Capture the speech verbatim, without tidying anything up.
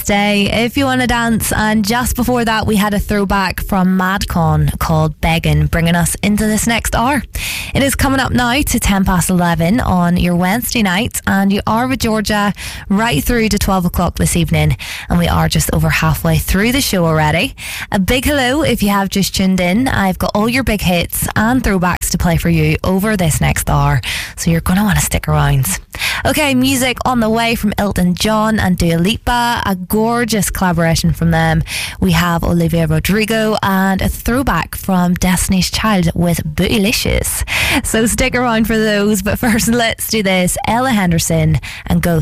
Stay if you want to dance. And just before that, we had a throwback from Madcon called Beggin', bringing us into this next hour. It is coming up now to ten past eleven on your Wednesday night, and you are with Georgia right through to twelve o'clock this evening, and we are just over halfway through the show already. A big hello if you have just tuned in. I've got all your big hits and throwbacks to play for you over this next hour, so you're going to want to stick around. Okay, music on the way from Elton John and Dua Lipa, a gorgeous collaboration from them. We have Olivia Rodrigo and a throwback from Destiny's Child with Bootylicious. So stick around for those, but first let's do this. Ella Henderson and Go